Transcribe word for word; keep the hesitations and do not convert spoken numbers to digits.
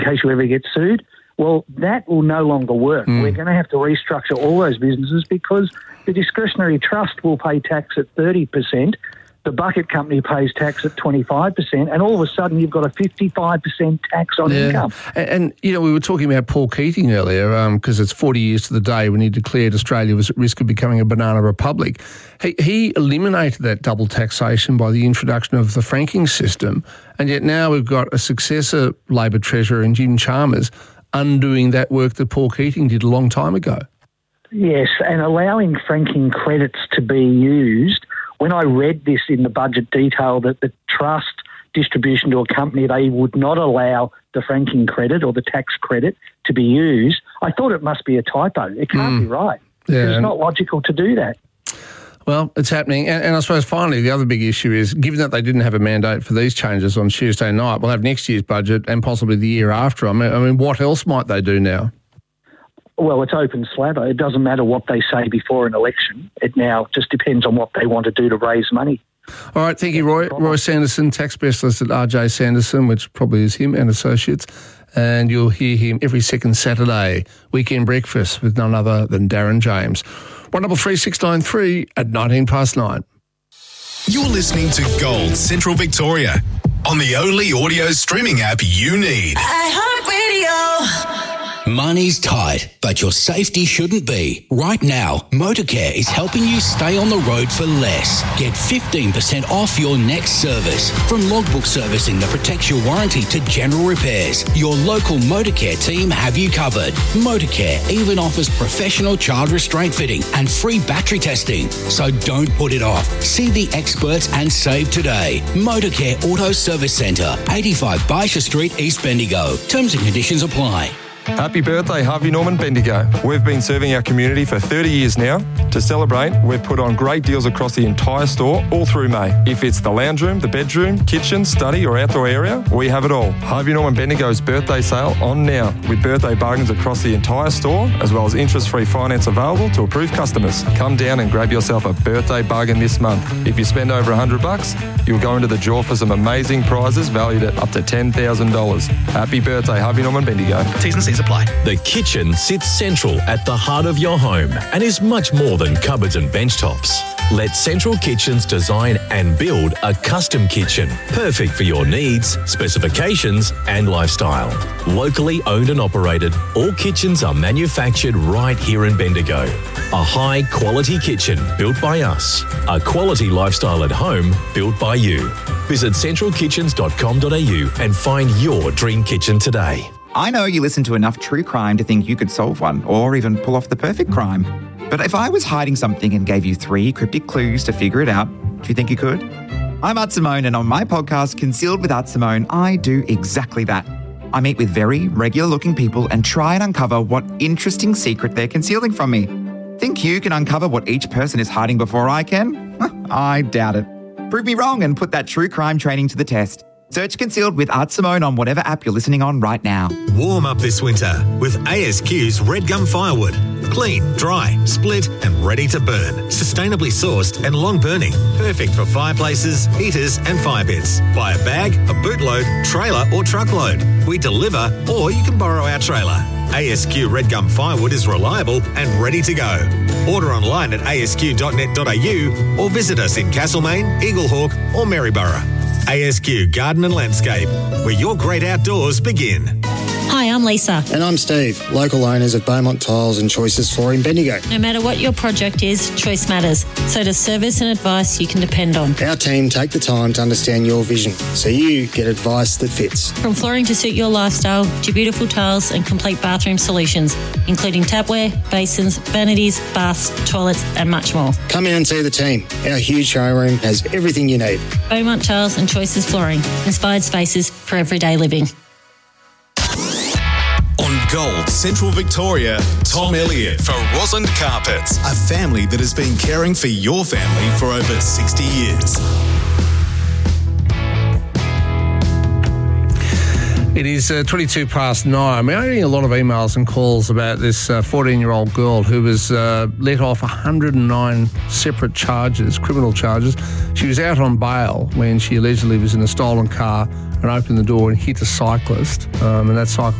in case you ever get sued. Well, that will no longer work. Mm. We're going to have to restructure all those businesses because the discretionary trust will pay tax at thirty percent, the bucket company pays tax at twenty-five percent, and all of a sudden you've got a fifty-five percent tax on yeah. income. And, and, you know, we were talking about Paul Keating earlier because um, it's forty years to the day when he declared Australia was at risk of becoming a banana republic. He, he eliminated that double taxation by the introduction of the franking system, and yet now we've got a successor Labor Treasurer in Jim Chalmers undoing that work that Paul Keating did a long time ago. Yes, and allowing franking credits to be used. When I read this in the budget detail that the trust distribution to a company, they would not allow the franking credit or the tax credit to be used, I thought it must be a typo. It can't mm. be right. Yeah. It's not logical to do that. Well, it's happening. And, and I suppose finally the other big issue is, given that they didn't have a mandate for these changes on Tuesday night, we'll have next year's budget and possibly the year after. I mean, I mean what else might they do now? Well, it's open slather. It doesn't matter what they say before an election. It now just depends on what they want to do to raise money. All right, thank you, Roy. Roy Sanderson, tax specialist at R J Sanderson, which probably is him and associates. And you'll hear him every second Saturday, Weekend Breakfast, with none other than Darren James. one double three six nine three at nineteen past nine. You're listening to Gold Central Victoria on the only audio streaming app you need. iHeartRadio. Money's tight, but your safety shouldn't be. Right now, Motorcare is helping you stay on the road for less. Get fifteen percent off your next service. From logbook servicing that protects your warranty to general repairs, your local Motorcare team have you covered. Motorcare even offers professional child restraint fitting and free battery testing. So don't put it off. See the experts and save today. Motorcare Auto Service Centre, eighty-five Baisha Street, East Bendigo. Terms and conditions apply. Happy birthday, Harvey Norman Bendigo. We've been serving our community for thirty years now. To celebrate, we've put on great deals across the entire store all through May. If it's the lounge room, the bedroom, kitchen, study or outdoor area, we have it all. Harvey Norman Bendigo's birthday sale on now with birthday bargains across the entire store as well as interest-free finance available to approved customers. Come down and grab yourself a birthday bargain this month. If you spend over one hundred bucks, you'll go into the draw for some amazing prizes valued at up to ten thousand dollars. Happy birthday, Harvey Norman Bendigo. T's and C's apply. The kitchen sits central at the heart of your home and is much more than cupboards and bench tops. Let Central Kitchens design and build a custom kitchen, perfect for your needs, specifications and lifestyle. Locally owned and operated, all kitchens are manufactured right here in Bendigo. A high quality kitchen built by us. A quality lifestyle at home built by you. Visit central kitchens dot com dot a u and find your dream kitchen today. I know you listen to enough true crime to think you could solve one or even pull off the perfect crime. But if I was hiding something and gave you three cryptic clues to figure it out, do you think you could? I'm Art Simone, and on my podcast, Concealed with Art Simone, I do exactly that. I meet with very regular-looking people and try and uncover what interesting secret they're concealing from me. Think you can uncover what each person is hiding before I can? I doubt it. Prove me wrong and put that true crime training to the test. Search Concealed with Art Simone on whatever app you're listening on right now. Warm up this winter with A S Q's Red Gum Firewood. Clean, dry, split and ready to burn. Sustainably sourced and long burning. Perfect for fireplaces, heaters and fire pits. Buy a bag, a bootload, trailer or truckload. We deliver or you can borrow our trailer. A S Q Red Gum Firewood is reliable and ready to go. Order online at a s q dot net dot a u or visit us in Castlemaine, Eaglehawk or Maryborough. A S Q Garden and Landscape, where your great outdoors begin. Hi, I'm Lisa. And I'm Steve, local owners of Beaumont Tiles and Choices Flooring Bendigo. No matter what your project is, choice matters. So does service and advice you can depend on. Our team take the time to understand your vision, so you get advice that fits. From flooring to suit your lifestyle, to beautiful tiles and complete bathroom solutions, including tapware, basins, vanities, baths, toilets and much more. Come in and see the team. Our huge showroom has everything you need. Beaumont Tiles and Choices Flooring. Inspired spaces for everyday living. On Gold Central Victoria, Tom Elliott for Rosin Carpets, a family that has been caring for your family for over sixty years. It is uh, twenty-two past nine. I'm getting a lot of emails and calls about this uh, fourteen-year-old girl who was uh, let off one hundred nine separate charges, criminal charges. She was out on bail when she allegedly was in a stolen car, and opened the door and hit a cyclist, um, and that cyclist